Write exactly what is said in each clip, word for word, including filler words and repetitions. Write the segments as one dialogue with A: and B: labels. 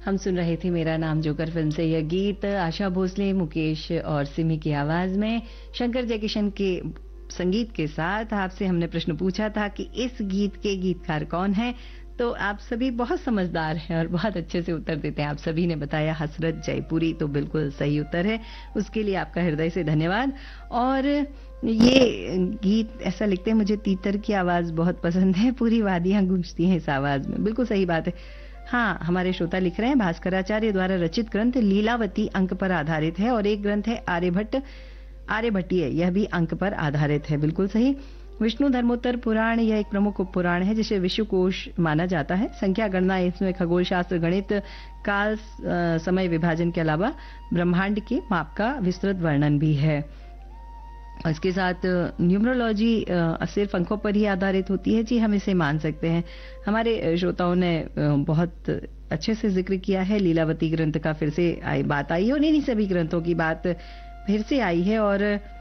A: हम सुन रहे थे मेरा नाम जोकर फिल्म से यह गीत आशा भोसले, मुकेश और सिमी की आवाज में शंकर जयकिशन के संगीत के साथ। आपसे हमने प्रश्न पूछा था कि इस गीत के गीतकार कौन हैं, तो आप सभी बहुत समझदार हैं और बहुत अच्छे से उत्तर देते हैं। आप सभी ने बताया हसरत जयपुरी, तो बिल्कुल सही उत्तर है। उसके लिए आपका हृदय से धन्यवाद। और ये गीत ऐसा लिखते हैं, मुझे तीतर की आवाज बहुत पसंद है, पूरी वादियां गूंजती हैं इस आवाज में। बिल्कुल सही बात है। हाँ, हमारे श्रोता लिख रहे हैं भास्कराचार्य द्वारा रचित ग्रंथ लीलावती अंक पर आधारित है और एक ग्रंथ है आर्यभट्ट आर्यभट्टीय, यह भी अंक पर आधारित है। बिल्कुल सही। विष्णु धर्मोत्तर पुराण यह एक प्रमुख पुराण है जिसे विश्वकोश माना जाता है। संख्या गणना इसमें खगोल शास्त्र, गणित, काल, समय विभाजन के अलावा ब्रह्मांड के माप का विस्तृत वर्णन भी है। इसके साथ न्यूमरोलॉजी सिर्फ अंकों पर ही आधारित होती है। जी, हम इसे मान सकते हैं। हमारे श्रोताओं ने बहुत अच्छे से जिक्र किया है। लीलावती ग्रंथ का फिर से आई बात आई है और इन्हीं सभी ग्रंथों की बात फिर से आई है और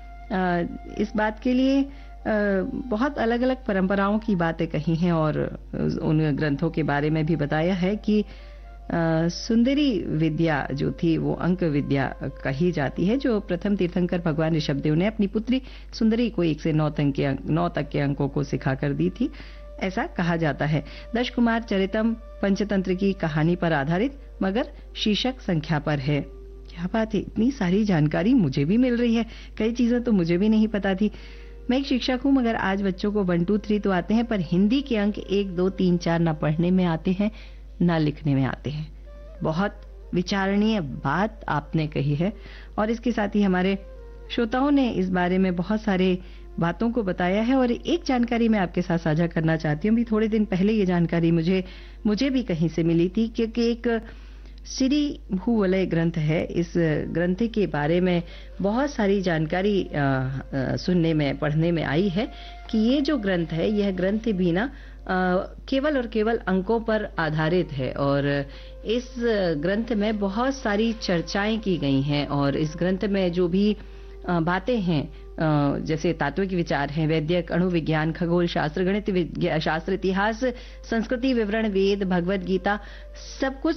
A: इस बात के लिए बहुत अलग अलग परंपराओं की बातें कही हैं और उन ग्रंथों के बारे में भी बताया है कि सुंदरी विद्या जो थी वो अंक विद्या कही जाती है, जो प्रथम तीर्थंकर भगवान ऋषभदेव ने अपनी पुत्री सुंदरी को एक से नौ तक के नौ तक के अंकों को सिखा कर दी थी, ऐसा कहा जाता है। दश कुमार चरितम पंचतंत्र की कहानी पर आधारित, मगर शीर्षक संख्या पर है। क्या बात है, इतनी सारी जानकारी मुझे भी मिल रही है। कई चीजें तो मुझे भी नहीं पता थी। मैं एक शिक्षक हूं, मगर आज बच्चों को वन टू थ्री तो आते हैं, पर हिंदी के अंक एक दो तीन चार ना पढ़ने में आते हैं ना लिखने में आते हैं। बहुत विचारणीय बात आपने कही है और इसके साथ ही हमारे श्रोताओं ने इस बारे में बहुत सारे बातों को बताया है। और एक जानकारी मैं आपके साथ साझा करना चाहती हूँ। भी थोड़े दिन पहले ये जानकारी मुझे मुझे भी कहीं से मिली थी, क्योंकि एक श्री भूवलय ग्रंथ है। इस ग्रंथ के बारे में बहुत सारी जानकारी आ, आ, सुनने में पढ़ने में आई है कि ये जो ग्रंथ है, यह ग्रंथ भी ना केवल और केवल अंकों पर आधारित है और इस ग्रंथ में बहुत सारी चर्चाएं की गई हैं और इस ग्रंथ में जो भी बातें हैं, जैसे तात्विक विचार हैं, वैदिक, अणु विज्ञान, खगोल शास्त्र, गणित शास्त्र, इतिहास, संस्कृति विवरण, वेद, भगवत गीता, सब कुछ